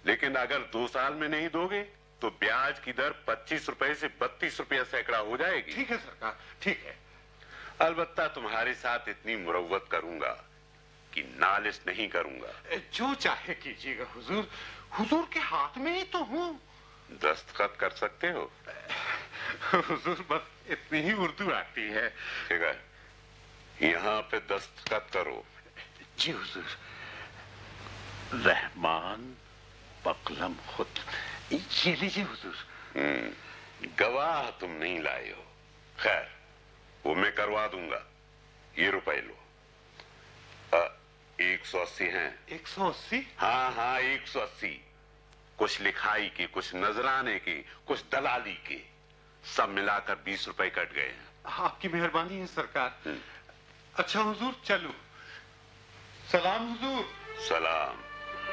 लेकिन अगर 2 साल में नहीं दोगे तो ब्याज की दर 25 रुपए से 32 रुपया सैकड़ा हो जाएगी। ठीक है सरकार, ठीक है। अलबत्ता तुम्हारे साथ इतनी मुरव्वत करूंगा कि नालिश नहीं करूंगा। जो चाहे कीजिएगा हुजूर, हुजूर के हाथ में ही तो हूँ। दस्तखत कर सकते हो? हुजूर बस इतनी ही उर्दू आती है। ठीक है, यहाँ पे दस्तखत करो। जी हुजूर। रहमान बकलम खुद। ये लीजिए हुजूर। गवाह तुम नहीं लाए हो। खैर, वो मैं करवा दूंगा। ये रुपए लो। 180 हैं। 180? हाँ हाँ, 180। कुछ लिखाई की, कुछ नजराने की, कुछ दलाली की, सब मिलाकर 20 रुपए कट गए हैं। आपकी मेहरबानी है सरकार। अच्छा हुजूर, चलो। सलाम हुजूर। सलाम।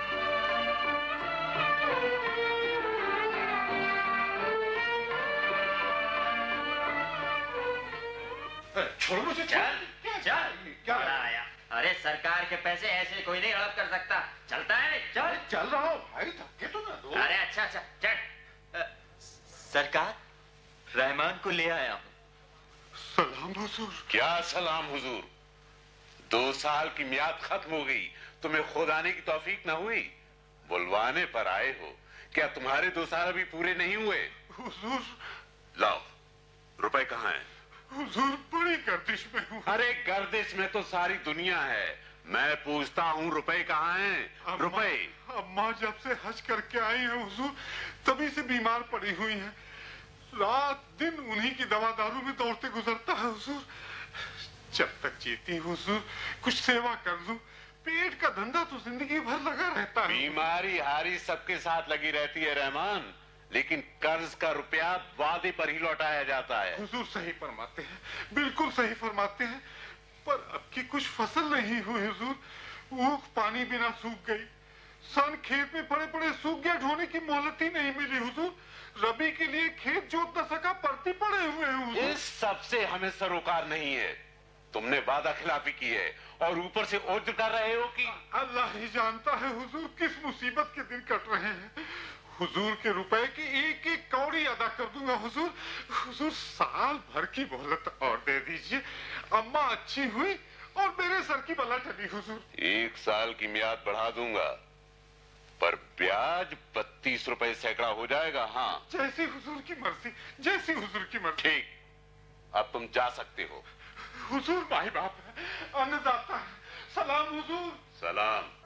छोड़ो मुझे। चल चल। क्या आया? अरे सरकार के पैसे ऐसे कोई नहीं हड़प कर सकता। चलता है? चल। चल रहा हूँ भाई, धक्के तो ना दो। अरे अच्छा अच्छा चल। सरकार, रहमान को ले आया हूँ। सलाम हुजूर। क्या सलाम हुजूर? 2 साल की मियाद खत्म हो गई, तुम्हें खुद आने की तौफीक न हुई? बुलवाने पर आए हो। क्या तुम्हारे 2 साल अभी पूरे नहीं हुए? हुजूर। लाओ, रुपए कहाँ हैं? हुजूर बड़ी गर्दिश में हूँ। अरे गर्दिश में तो सारी दुनिया है। मैं पूछता हूँ रुपए कहाँ हैं? रुपए। अम्मा जब से हज करके आई है हुजूर, तभी से बीमार पड़ी हुई है। रात दिन उन्हीं की दवा दारू में दौड़ते गुजरता है हुजूर। जब तक जीती हूँ हुजूर, कुछ सेवा कर लूं। पेट का धंधा तो जिंदगी भर लगा रहता है। बीमारी हारी सबके साथ लगी रहती है रहमान, लेकिन कर्ज का रुपया वादे पर ही लौटाया जाता है। हुजूर सही फरमाते हैं, बिल्कुल सही फरमाते हैं। पर अब की कुछ फसल नहीं हुई हुजूर। ऊख पानी बिना सूख गई। सन खेत में पड़े पड़े सूख गया, ढोने की मोहलत ही नहीं मिली हुजूर। रबी के लिए खेत जोत न सका, परती पड़े हुए हैं हुजूर। इस सब से हमें सरोकार नहीं है। तुमने वादा खिलाफी की है और ऊपर से ओझ कर रहे हो कि अल्लाह ही जानता है हुजूर किस मुसीबत के दिन कट रहे हैं। हुजूर के रुपए की एक एक कौड़ी अदा कर दूंगा हुजूर। हुजूर साल भर की मोहलत और दे दीजिए। अम्मा अच्छी हुई और मेरे सर की बला टली हुजूर। 1 साल की मियाद बढ़ा दूंगा, पर ब्याज 32 रुपए सैकड़ा हो जाएगा। हाँ, जैसी हुजूर की मर्जी, जैसी हुजूर की मर्जी। ठीक, अब तुम जा सकते हो। हुजूर माई बाप है, अन्नदाता है। सलाम हुजूर। सलाम।